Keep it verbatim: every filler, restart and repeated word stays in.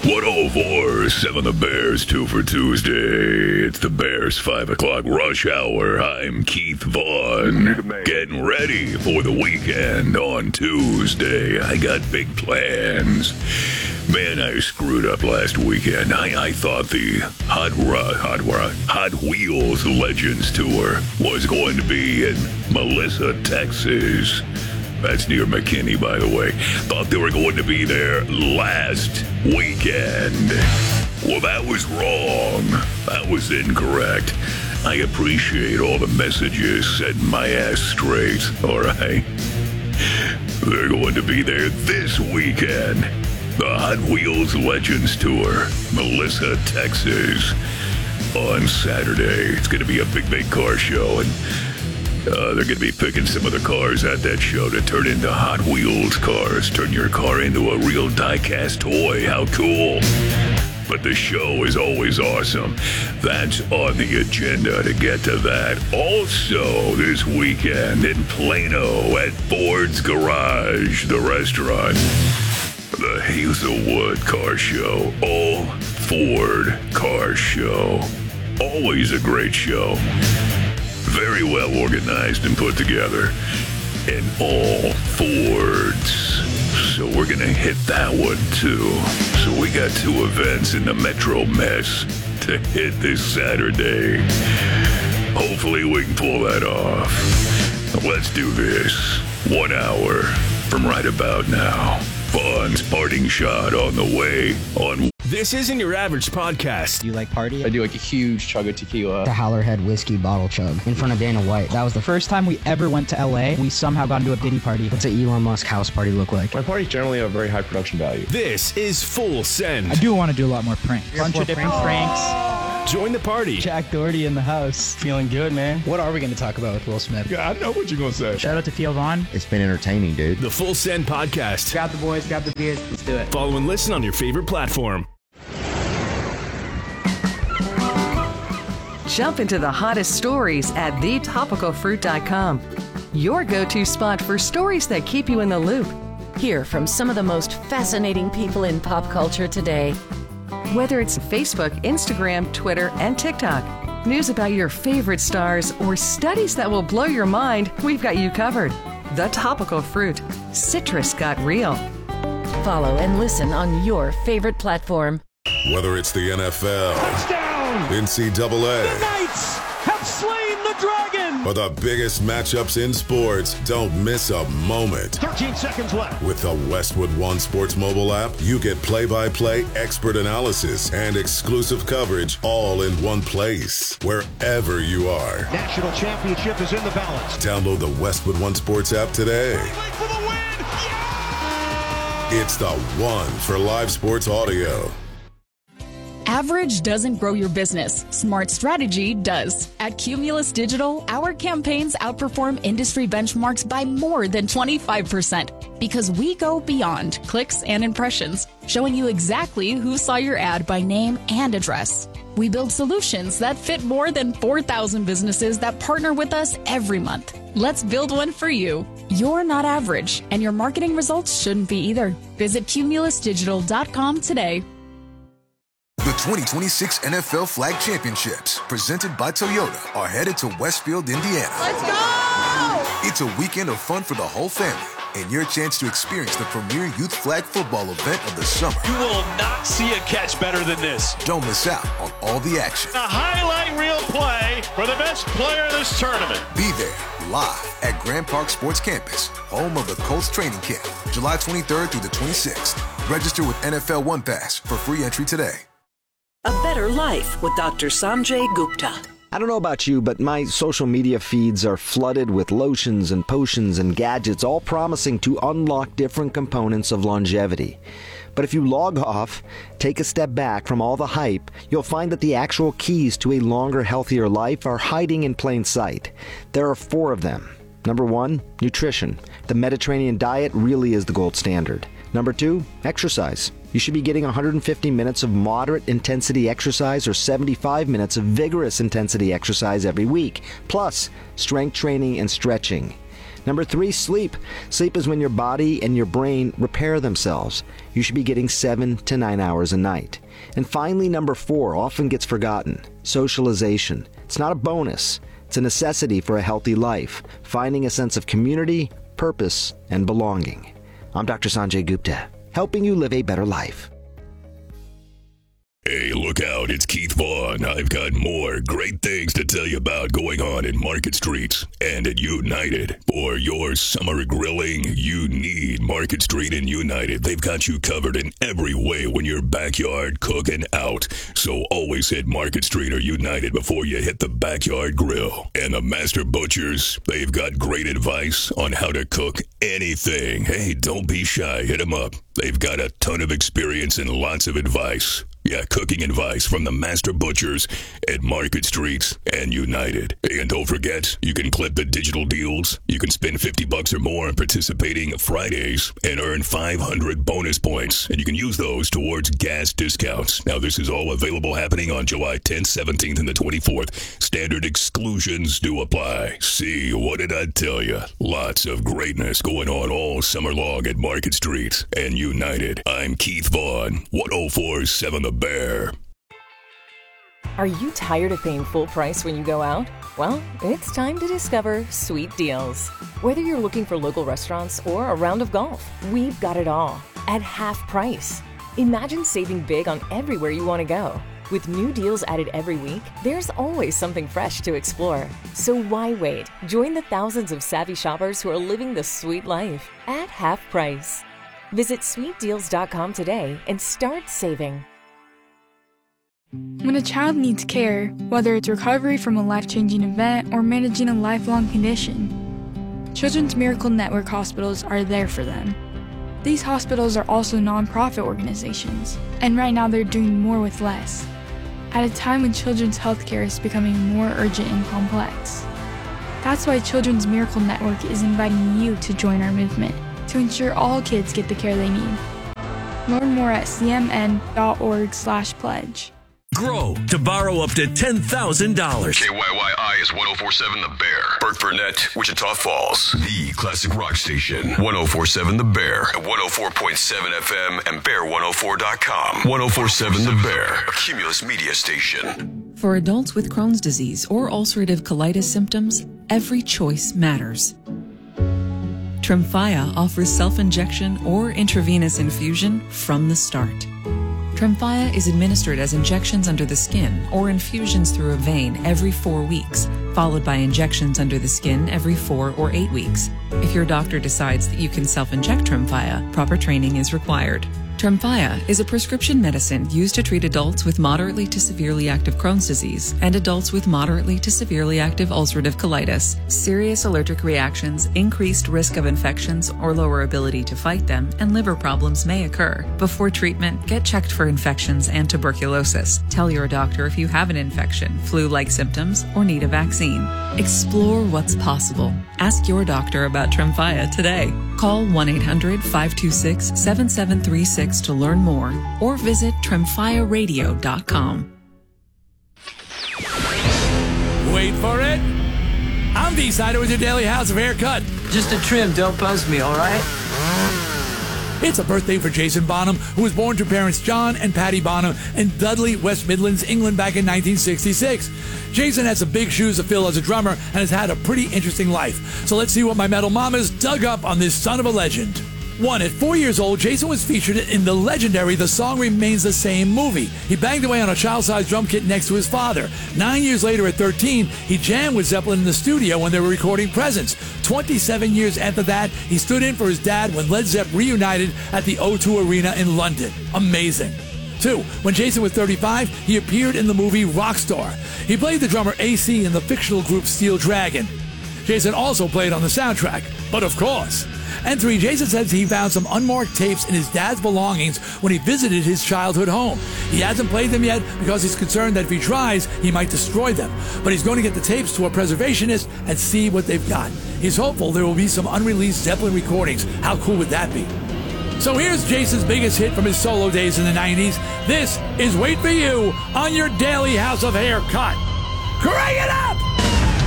one oh four, seven The Bears, two for Tuesday. It's the Bears five o'clock rush hour. I'm Keith Vaughn. Getting ready for the weekend on Tuesday. I got big plans. Man, I screwed up last weekend. I, I thought the Hot, Rod, Hot, Rod, Hot Wheels Legends Tour was going to be in Melissa, Texas. That's near McKinney, by the way. Thought they were going to be there last weekend. Well, that was wrong. That was incorrect. I appreciate all the messages setting my ass straight, all right? They're going to be there this weekend. The Hot Wheels Legends Tour, Melissa, Texas, on Saturday. It's going to be a big, big car show, and Uh, they're going to be picking some of the cars at that show to turn into Hot Wheels cars. Turn your car into a real die-cast toy. How cool. But the show is always awesome. That's on the agenda to get to that. Also, this weekend in Plano at Ford's Garage, the restaurant, the Hazelwood Car Show. All Ford Car Show. Always a great show. Very well organized and put together, and all Fords. So we're going to hit that one too. So we got two events in the Metro Mess to hit this Saturday. Hopefully we can pull that off. Let's do this. One hour from right about now. Vaughn's parting shot on the way on. This isn't your average podcast. Do you like party? I do like a huge chug of tequila. The Howlerhead whiskey bottle chug in front of Dana White. That was the first time we ever went to L A. We somehow got into a Diddy party. What's an Elon Musk house party look like? My parties generally have a very high production value. This is Full Send. I do want to do a lot more pranks. Bunch of different pranks. Join the party. Jack Doherty in the house. Feeling good, man. What are we going to talk about with Will Smith? Yeah, I know what you're going to say. Shout out to Theo Vaughn. It's been entertaining, dude. The Full Send Podcast. Grab the boys, grab the beers. Let's do it. Follow and listen on your favorite platform. Jump into the hottest stories at the topical fruit dot com. Your go-to spot for stories that keep you in the loop. Hear from some of the most fascinating people in pop culture today. Whether it's Facebook, Instagram, Twitter, and TikTok, news about your favorite stars, or studies that will blow your mind, we've got you covered. The Topical Fruit. Citrus got real. Follow and listen on your favorite platform. Whether it's the N F L, touchdown, N C double A, the Knights have slain the dragon, or the biggest matchups in sports, don't miss a moment. thirteen seconds left. With the Westwood One Sports mobile app, you get play-by-play expert analysis and exclusive coverage all in one place, wherever you are. National championship is in the balance. Download the Westwood One Sports app today. For the win. Yeah! It's the one for live sports audio. Average doesn't grow your business. Smart strategy does. At Cumulus Digital, our campaigns outperform industry benchmarks by more than twenty-five percent because we go beyond clicks and impressions, showing you exactly who saw your ad by name and address. We build solutions that fit more than four thousand businesses that partner with us every month. Let's build one for you. You're not average, and your marketing results shouldn't be either. Visit cumulus digital dot com today. The twenty twenty-six N F L Flag Championships, presented by Toyota, are headed to Westfield, Indiana. Let's go! It's a weekend of fun for the whole family and your chance to experience the premier youth flag football event of the summer. You will not see a catch better than this. Don't miss out on all the action. A highlight reel play for the best player in this tournament. Be there live at Grand Park Sports Campus, home of the Colts training camp, July twenty-third through the twenty-sixth. Register with N F L One Pass for free entry today. A Better Life with Doctor Sanjay Gupta. I don't know about you, but my social media feeds are flooded with lotions and potions and gadgets, all promising to unlock different components of longevity. But if you log off, take a step back from all the hype, you'll find that the actual keys to a longer, healthier life are hiding in plain sight. There are four of them. Number one, nutrition. The Mediterranean diet really is the gold standard. Number two, exercise. You should be getting one hundred fifty minutes of moderate intensity exercise or seventy-five minutes of vigorous intensity exercise every week, plus strength training and stretching. Number three, sleep. Sleep is when your body and your brain repair themselves. You should be getting seven to nine hours a night. And finally, number four, often gets forgotten, socialization. It's not a bonus. It's a necessity for a healthy life, finding a sense of community, purpose, and belonging. I'm Doctor Sanjay Gupta, helping you live a better life. Hey, look out, it's Keith Vaughn. I've got more great things to tell you about going on in Market Street and at United. For your summer grilling, you need Market Street and United. They've got you covered in every way when you're backyard cooking out. So always hit Market Street or United before you hit the backyard grill. And the Master Butchers, they've got great advice on how to cook anything. Hey, don't be shy, hit them up. They've got a ton of experience and lots of advice. Yeah, cooking advice from the Master Butchers at Market Street and United. And don't forget, you can clip the digital deals. You can spend fifty bucks or more on participating Fridays and earn five hundred bonus points. And you can use those towards gas discounts. Now, this is all available happening on July tenth, seventeenth, and the twenty-fourth. Standard exclusions do apply. See, what did I tell you? Lots of greatness going on all summer long at Market Street and United. I'm Keith Vaughn, one oh four point seven The Bear. Are you tired of paying full price when you go out? Well, it's time to discover Sweet Deals. Whether you're looking for local restaurants or a round of golf, we've got it all at half price. Imagine saving big on everywhere you want to go. With new deals added every week, there's always something fresh to explore. So why wait? Join the thousands of savvy shoppers who are living the sweet life at half price. Visit sweet deals dot com today and start saving. When a child needs care, whether it's recovery from a life-changing event or managing a lifelong condition, Children's Miracle Network hospitals are there for them. These hospitals are also nonprofit organizations, and right now they're doing more with less, at a time when children's healthcare is becoming more urgent and complex. That's why Children's Miracle Network is inviting you to join our movement to ensure all kids get the care they need. Learn more at c m n dot org slash pledge. Grow to borrow up to ten thousand dollars. K Y Y I is one oh four point seven The Bear. Burt Burnett, Wichita Falls. The classic rock station. one oh four point seven The Bear. At one oh four point seven F M and bear one oh four dot com. one oh four point seven The Bear. A Cumulus media station. For adults with Crohn's disease or ulcerative colitis symptoms, every choice matters. Tremfya offers self-injection or intravenous infusion from the start. Tremfya is administered as injections under the skin or infusions through a vein every four weeks, followed by injections under the skin every four or eight weeks. If your doctor decides that you can self-inject Tremfya, proper training is required. Tremfya is a prescription medicine used to treat adults with moderately to severely active Crohn's disease and adults with moderately to severely active ulcerative colitis. Serious allergic reactions, increased risk of infections or lower ability to fight them, and liver problems may occur. Before treatment, get checked for infections and tuberculosis. Tell your doctor if you have an infection, flu-like symptoms, or need a vaccine. Explore what's possible. Ask your doctor about Tremfya today. Call one eight hundred five two six seven seven three six to learn more or visit tremfya radio dot com. Wait for it. I'm D-Sider with your daily house of haircut. Just a trim, don't buzz me, all right? It's a birthday for Jason Bonham, who was born to parents John and Patty Bonham in Dudley, West Midlands, England back in nineteen sixty-six. Jason has some big shoes to fill as a drummer and has had a pretty interesting life. So let's see what my metal mamas dug up on this son of a legend. One, at four years old, Jason was featured in the legendary The Song Remains the Same movie. He banged away on a child-sized drum kit next to his father. Nine years later, at thirteen, he jammed with Zeppelin in the studio when they were recording Presence. twenty-seven years after that, he stood in for his dad when Led Zepp reunited at the O two Arena in London. Amazing. Two, when Jason was thirty-five, he appeared in the movie Rockstar. He played the drummer A C in the fictional group Steel Dragon. Jason also played on the soundtrack, but of course. And three, Jason says he found some unmarked tapes in his dad's belongings when he visited his childhood home. He hasn't played them yet because he's concerned that if he tries, he might destroy them. But he's going to get the tapes to a preservationist and see what they've got. He's hopeful there will be some unreleased Zeppelin recordings. How cool would that be? So here's Jason's biggest hit from his solo days in the nineties. This is Wait For You on your daily House of Haircut. Crank it up!